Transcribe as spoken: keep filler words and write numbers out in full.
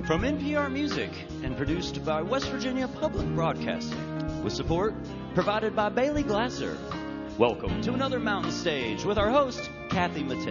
From N P R Music and produced by West Virginia Public Broadcasting, with support provided by Bailey Glasser. Welcome to another Mountain Stage with our host, Kathy Matei.